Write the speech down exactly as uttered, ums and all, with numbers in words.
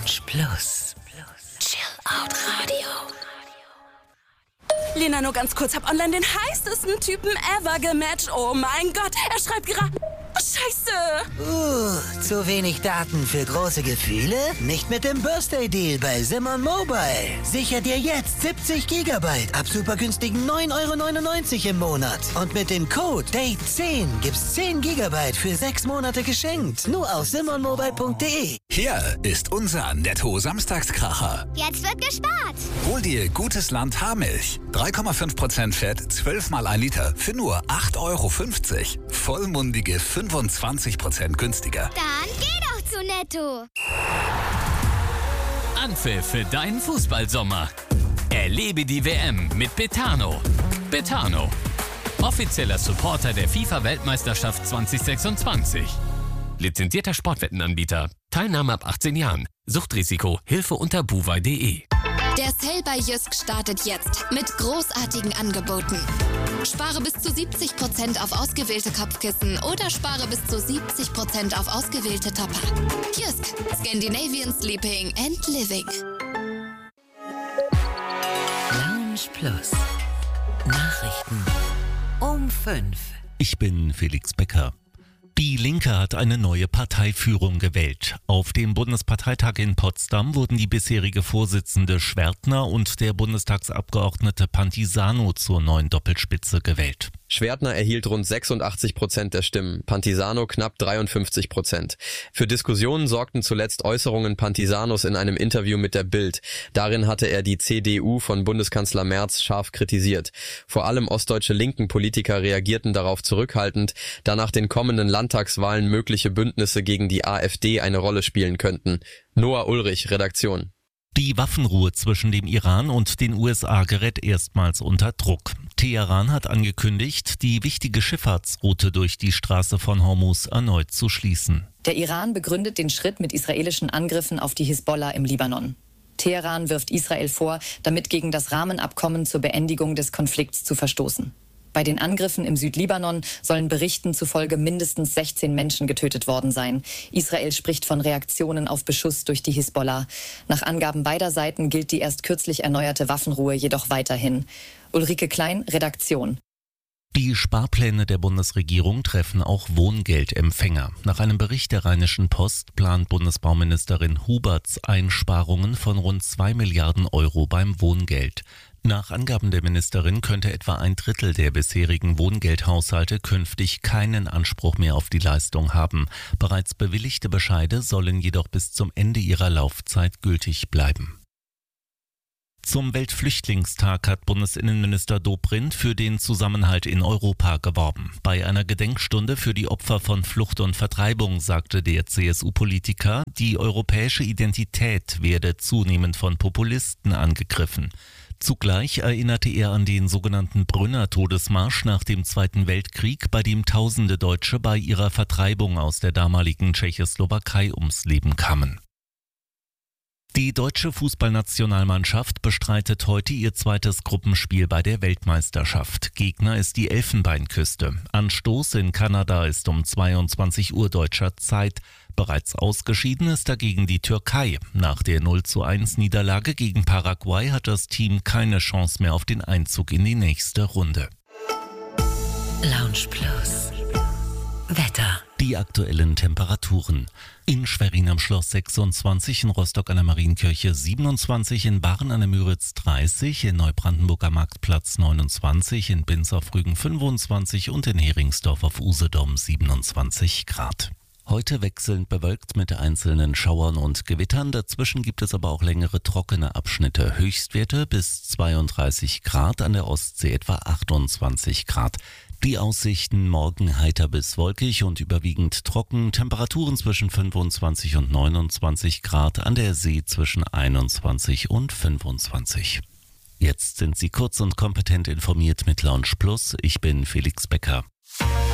Lounge Plus. Chill Out Radio. Lena, nur ganz kurz, hab online den heißesten Typen ever gematcht. Oh mein Gott, er schreibt gerade... Oh, Scheiße! Uh, zu wenig Daten für große Gefühle? Nicht mit dem Birthday Deal bei Simon Mobile. Sicher dir jetzt siebzig Gigabyte ab super günstigen neun Euro neunundneunzig im Monat. Und mit dem Code Date zehn gibt's zehn Gigabyte für sechs Monate geschenkt. Nur auf simon mobile punkt de. Hier ist unser Netto-Samstagskracher. Jetzt wird gespart. Hol dir gutes Land Haarmilch. drei Komma fünf Prozent Fett, zwölf mal ein Liter für nur acht Euro fünfzig. Vollmundige fünfundzwanzig Prozent günstiger. Dann geh doch zu Netto. Anpfiff für deinen Fußballsommer. Erlebe die W M mit Betano. Betano, offizieller Supporter der FIFA-Weltmeisterschaft zwanzig sechsundzwanzig. Lizenzierter Sportwettenanbieter. Teilnahme ab achtzehn Jahren. Suchtrisiko. Hilfe unter buwei punkt de. Der Sale bei Jysk startet jetzt mit großartigen Angeboten. Spare bis zu siebzig Prozent auf ausgewählte Kopfkissen oder spare bis zu siebzig Prozent auf ausgewählte Topper. Jysk, Scandinavian Sleeping and Living. Lounge Plus. Nachrichten um fünf. Ich bin Felix Becker. Die Linke hat eine neue Parteiführung gewählt. Auf dem Bundesparteitag in Potsdam wurden die bisherige Vorsitzende Schwertner und der Bundestagsabgeordnete Pantisano zur neuen Doppelspitze gewählt. Schwertner erhielt rund sechsundachtzig Prozent der Stimmen, Pantisano knapp dreiundfünfzig Prozent. Für Diskussionen sorgten zuletzt Äußerungen Pantisanos in einem Interview mit der Bild. Darin hatte er die C D U von Bundeskanzler Merz scharf kritisiert. Vor allem ostdeutsche linken Politiker reagierten darauf zurückhaltend, da nach den kommenden Landtagswahlen mögliche Bündnisse gegen die AfD eine Rolle spielen könnten. Noah Ulrich, Redaktion. Die Waffenruhe zwischen dem Iran und den U S A gerät erstmals unter Druck. Teheran hat angekündigt, die wichtige Schifffahrtsroute durch die Straße von Hormuz erneut zu schließen. Der Iran begründet den Schritt mit israelischen Angriffen auf die Hisbollah im Libanon. Teheran wirft Israel vor, damit gegen das Rahmenabkommen zur Beendigung des Konflikts zu verstoßen. Bei den Angriffen im Südlibanon sollen Berichten zufolge mindestens sechzehn Menschen getötet worden sein. Israel spricht von Reaktionen auf Beschuss durch die Hisbollah. Nach Angaben beider Seiten gilt die erst kürzlich erneuerte Waffenruhe jedoch weiterhin. Ulrike Klein, Redaktion. Die Sparpläne der Bundesregierung treffen auch Wohngeldempfänger. Nach einem Bericht der Rheinischen Post plant Bundesbauministerin Huberts Einsparungen von rund zwei Milliarden Euro beim Wohngeld. Nach Angaben der Ministerin könnte etwa ein Drittel der bisherigen Wohngeldhaushalte künftig keinen Anspruch mehr auf die Leistung haben. Bereits bewilligte Bescheide sollen jedoch bis zum Ende ihrer Laufzeit gültig bleiben. Zum Weltflüchtlingstag hat Bundesinnenminister Dobrindt für den Zusammenhalt in Europa geworben. Bei einer Gedenkstunde für die Opfer von Flucht und Vertreibung sagte der C S U-Politiker, die europäische Identität werde zunehmend von Populisten angegriffen. Zugleich erinnerte er an den sogenannten Brünner-Todesmarsch nach dem Zweiten Weltkrieg, bei dem tausende Deutsche bei ihrer Vertreibung aus der damaligen Tschechoslowakei ums Leben kamen. Die deutsche Fußballnationalmannschaft bestreitet heute ihr zweites Gruppenspiel bei der Weltmeisterschaft. Gegner ist die Elfenbeinküste. Anstoß in Kanada ist um zweiundzwanzig Uhr deutscher Zeit. Bereits ausgeschieden ist dagegen die Türkei. Nach der null zu eins Niederlage gegen Paraguay hat das Team keine Chance mehr auf den Einzug in die nächste Runde. Lounge Plus. Wetter. Die aktuellen Temperaturen. In Schwerin am Schloss sechsundzwanzig, in Rostock an der Marienkirche siebenundzwanzig, in Barren an der Müritz dreißig, in Neubrandenburg am Marktplatz neunundzwanzig, in Binz auf Rügen fünfundzwanzig und in Heringsdorf auf Usedom siebenundzwanzig Grad. Heute wechselnd bewölkt mit einzelnen Schauern und Gewittern. Dazwischen gibt es aber auch längere trockene Abschnitte. Höchstwerte bis zweiunddreißig Grad, an der Ostsee etwa achtundzwanzig Grad. Die Aussichten morgen heiter bis wolkig und überwiegend trocken. Temperaturen zwischen fünfundzwanzig und neunundzwanzig Grad, an der See zwischen einundzwanzig und fünfundzwanzig. Jetzt sind Sie kurz und kompetent informiert mit Lounge Plus. Ich bin Felix Becker.